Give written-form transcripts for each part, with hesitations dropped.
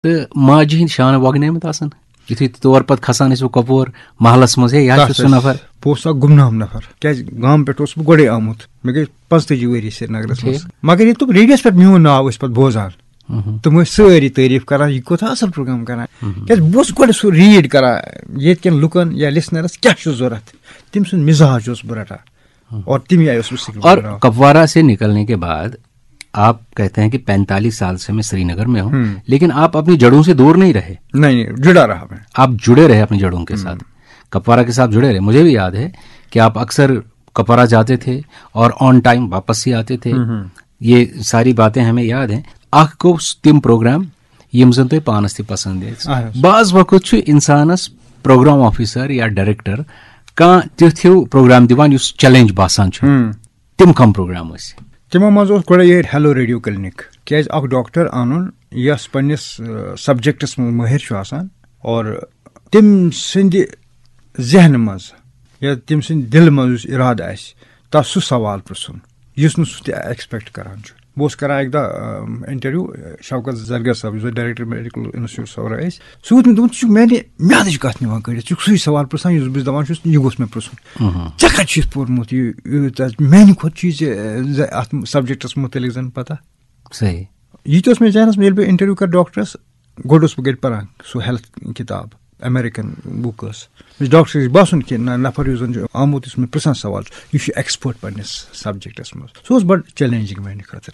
तो माजी हिंद शान वगनमत आसान युथु तौर पत खसान कपवर महलस मज सह नफर बह गुमनाम नफर क्या गाम पे गोड़े आमुत मे गई 45 वरी श्रीनगरस मज मगर ये तुम रेडियोस पे मोन नाव पे बोजान तुम सारी तारीफ करान यह कोता असल प्रोग्राम करान क्या बस गोड़े सह रीड करान ये लुकन या लिसनरस क्या जरूरत तम सुन मिजाज बह रटा और तमी आई और कपवारा से निकलने के बाद आप कहते हैं कि 45 साल से मैं श्रीनगर में हूँ, लेकिन आप अपनी जड़ों से दूर नहीं रहे। नहीं, जुड़ा रहा मैं। आप जुड़े रहे अपनी जड़ों के साथ, कपवारा के साथ जुड़े रहे। मुझे भी याद है कि आप अक्सर कपवारा जाते थे और ऑन टाइम वापस ही आते थे। ये सारी बातें हमें याद हैं। अख को तिम प्रोग्राम यम जन तुम पानस तह पसंद बाज वक्त इंसानस प्रोग्राम ऑफिसर या डायरेक्टर कह तिथ्यू प्रोग्राम दिवान युस चैलेंज बासान तिम कम प्रोग्राम तमो मज गोड़े ये हेलो रेडियो क्लिनिक क्या अख डॉक्टर आनुन यस पन्निस सब्जेक्टस माहिर आसान और तम सिंद जहन मज या तम सिंद दिल मज इराद आस सह सवाल पृछुन युस न सह एक्सपेक्ट करान बह करान एक इंटरव्यू शौकत जरगर साहब जो डायरेक्टर मेडिकल इंस्टीट्यूट सौरा सह वह मैंने म्यादच कत निवान कड़ सही सवाल पृछान युस बस दपान यह गोस मे पृछुन ऐ कत पोर्मुत मैंने खुद चीज अत सब्जेक्टस मुतलिक जन पता सही यह मे जहनस मे बह इंटरव्यू कर डॉक्टरस गोस बह पान सह हेल्थ किताब अमेरिकन बुक डॉक्टर बासन कि नफर जो आमुत मे पृछान सवाल यह एक्सपर्ट पन्निस सब्जेक्टस मज सह बड़ चैलेंजिंग मेरे खतर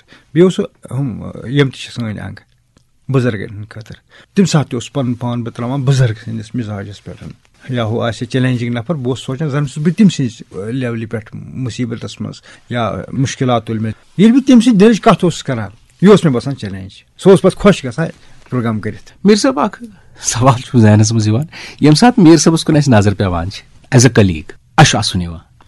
बेम सन अंग बुजुर्गन खतर तम सात पन पान बह त्रावान बुजुर्ग सस मिजाजस पे या हो चैलेंजिंग नफर बह सोचान जन बह तम लेवल पे मुसीबतस मज या मुश्किलात तुल मे ये बह तम दिलच कत करान यह मे बसान चैलेंज सह पे खुश गसान प्रोग्राम कर मीर साहब सवाल जहनस मज ये सात मीर सबस कुन नजर पेवान एज अ कलीग आश्वासन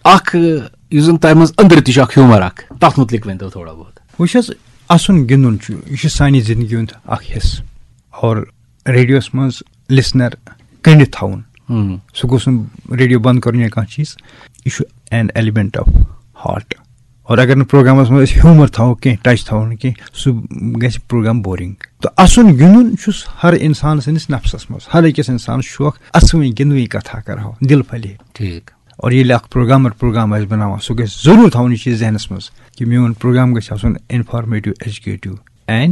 जन तह मज अंदर तह ह्यूमर तथ मुतलिक वन तो थोड़ा बहुत वह असन गिंदुन यह सानी जिंदगी हुंद हिस्स और रेडियोस मज लिसनर कंडित थवन सह गोस रेडियो बंद कर कह चीज यह एन एलिमेंट ऑफ हार्ट और अगर प्रोग्रामस मज ह्यूमर थो कह टच थो कह सह ग प्रोग्राम बोरिंग तो असन गिंदुन हर इंसान सनिस नफ्सस मज हर अकिस इंसान शौक असवि गिंदवी कथा करहो दिल फले ठीक और ये प्रोग्राम बनावा सह ग जरूर थवन यह चीज जहनस मज कि मोन प्रोग्राम ग इनफॉर्मेटिव एजुकेटिव एंड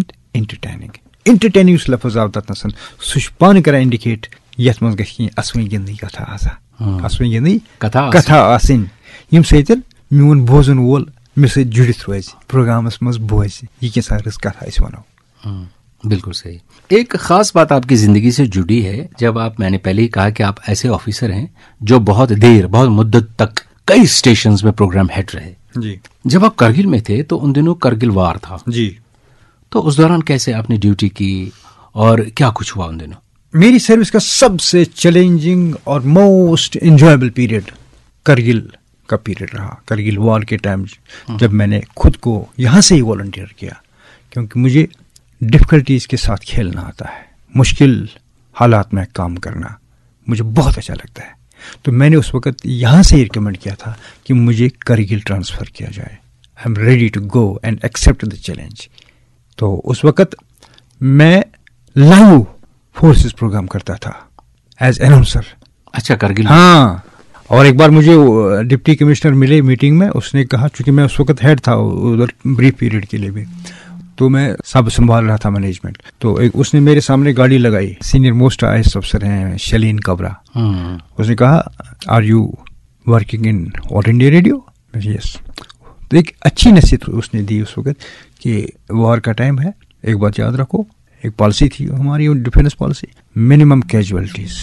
इंटरटेनिंग लफज आव तथ सह पान कर इंडिकेट यथ मज ग असवि गिंदवी कथा असवि गिंदवी कथा आसिन यम सत मोन बोजन वोल मे सत जुड़ित रोज प्रोग्रामस मज बोज यह क्या सारस कथा वनो बिल्कुल सही। एक खास बात आपकी जिंदगी से जुड़ी है जब आप, मैंने पहले ही कहा कि आप ऐसे ऑफिसर हैं जो बहुत देर बहुत मुद्दत तक कई स्टेशंस में प्रोग्राम हेड रहे जी। जब आप करगिल में थे तो उन दिनों करगिल वार था जी, तो उस दौरान कैसे आपने ड्यूटी की और क्या कुछ हुआ उन दिनों? मेरी सर्विस का सबसे चैलेंजिंग और मोस्ट एंजॉयबल पीरियड करगिल का पीरियड रहा। करगिल वार के टाइम जब मैंने खुद को यहाँ से ही वॉलंटियर किया, क्योंकि मुझे डिफिकल्टीज के साथ खेलना आता है, मुश्किल हालात में काम करना मुझे बहुत अच्छा लगता है। तो मैंने उस वक्त यहाँ से ही रिकमेंड किया था कि मुझे करगिल ट्रांसफ़र किया जाए। I am ready to go and accept the challenge. तो उस वक्त मैं लाइव फोर्सेस प्रोग्राम करता था एज अनाउंसर। अच्छा, करगिल? हाँ। और एक बार मुझे डिप्टी कमिश्नर मिले मीटिंग में, उसने कहा, चूंकि मैं उस वक्त हेड था उधर ब्रीफ पीरियड के लिए भी, तो मैं सब संभाल रहा था मैनेजमेंट। तो एक उसने मेरे सामने गाड़ी लगाई, सीनियर मोस्ट IAS अफसर हैं शलीन कबरा। उसने कहा, are you working in all India radio? Yes. तो एक अच्छी नसीहत उसने दी उस वक्त कि वॉर का टाइम है, एक बात याद रखो, एक पॉलिसी थी हमारी डिफेंस पॉलिसी, मिनिमम कैजुअलिटीज,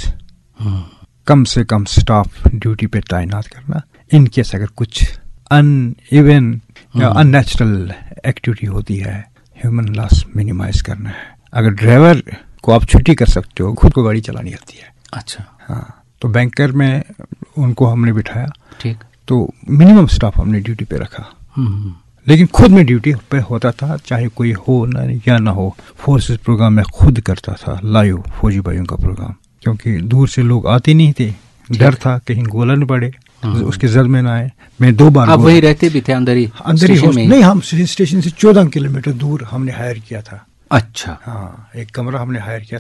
कम से कम स्टाफ ड्यूटी पे तैनात करना, इन केस अगर कुछ अनइवन या अननेचुरल एक्टिविटी होती है, ह्यूमन लॉस मिनिमाइज करना है। अगर ड्राइवर को आप छुट्टी कर सकते हो, खुद को गाड़ी चलानी आती है। अच्छा। हाँ। तो बैंकर में उनको हमने बिठाया, ठीक, तो मिनिमम स्टाफ हमने ड्यूटी पे रखा, लेकिन खुद में ड्यूटी पे होता था, चाहे कोई हो ना या ना हो। फोर्सेस प्रोग्राम में खुद करता था लाइव फौजी भाइयों का प्रोग्राम, क्योंकि दूर से लोग आते नहीं थे, डर था कहीं गोला न पड़े, उसके जद में ना आए। मैं 2 बार। आप वही रहते भी थे अंदर ही नहीं, हम स्टेशन से 14 किलोमीटर दूर हमने हायर किया था। अच्छा। हाँ, एक कमरा हमने हायर किया